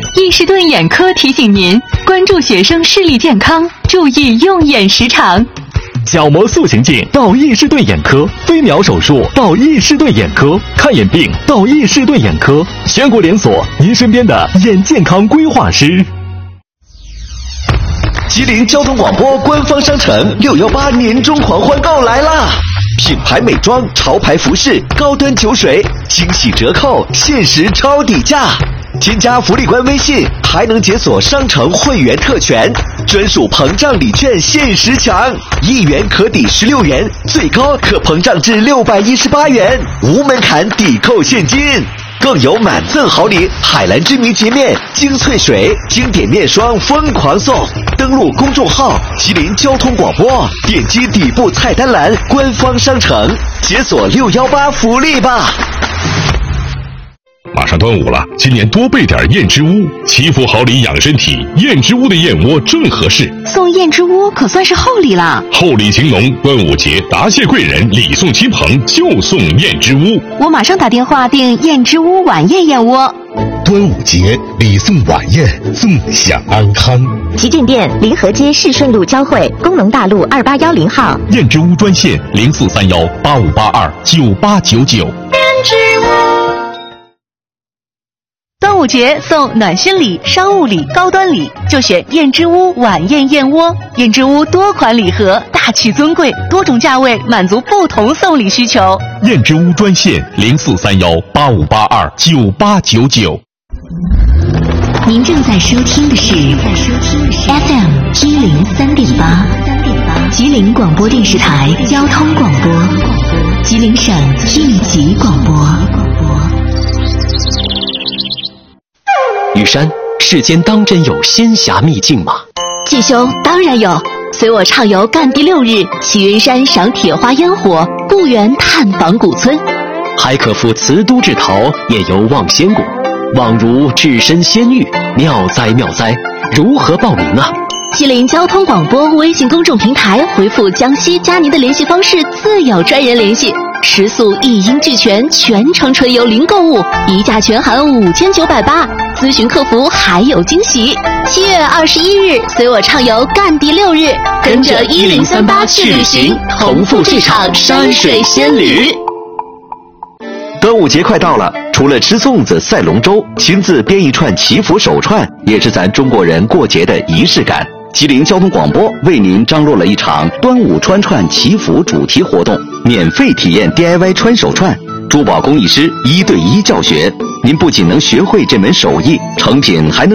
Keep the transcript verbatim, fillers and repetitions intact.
伊士顿眼科提醒您关注学生视力健康，注意用眼时长。 角膜塑形镜到伊士顿眼科，飞秒手术到伊士顿眼科，看眼病到伊士顿眼科，全国连锁，您身边的眼健康规划师。 吉林交通广播官方商城六一八年终狂欢购来啦！品牌美妆、潮牌服饰、高端酒水，惊喜折扣，限时超底价。添加福利官微信，还能解锁商城会员特权，专属膨胀礼券限时抢，一元可抵十六元，最高可膨胀至六百一十八元，无门槛抵扣现金。更有满赠好礼，海蓝之谜洁面、精粹水、经典面霜疯狂送。登录公众号吉林交通广播，点击底部菜单栏官方商城，解锁六一八福利吧。 马上端午了，今年多备点燕之屋，祈福好礼养身体，燕之屋的燕窝正合适。 送燕之屋可算是厚礼了， 厚礼情浓，端午节答谢贵人，礼送亲朋，就送燕之屋。 我马上打电话订燕之屋晚宴燕窝。 端午节礼送晚宴，纵享安康。 旗舰店临河街市顺路交汇，工农大路二八幺零号。 燕之屋专线零四三幺八五八二九八九九。 燕之屋。端午节送暖心礼、商务礼、高端礼，就选燕之屋晚宴燕窝。燕之屋多款礼盒，大气尊贵，多种价位，满足不同送礼需求。 燕之屋专线零四三幺八五八二九八九九。 您正在收听的是 F M 一零三点八，吉林广播电视台交通广播，吉林省应急广播。 雨山，世间当真有仙侠秘境吗？ 季兄，当然有，随我畅游赣地六日，齐云山赏铁花烟火，故园探访古村， 还可赴慈都至陶，夜游望仙谷，宛如置身仙域，妙哉妙哉！如何报名啊？ 吉林交通广播微信公众平台回复江西加您的联系方式，自有专人联系。食宿一应俱全，全程纯游零购物，一价全含五千九百八，咨询客服还有惊喜。七月二十一日，随我畅游赣地六日，跟着一零三八去旅行，同赴这场山水仙旅。 端午节快到了，除了吃粽子、赛龙舟，亲自编一串祈福手串，也是咱中国人过节的仪式感。吉林交通广播为您张罗了一场端午穿串祈福主题活动，免费体验 D I Y 穿手串，珠宝工艺师一对一教学，您不仅能学会这门手艺，成品还能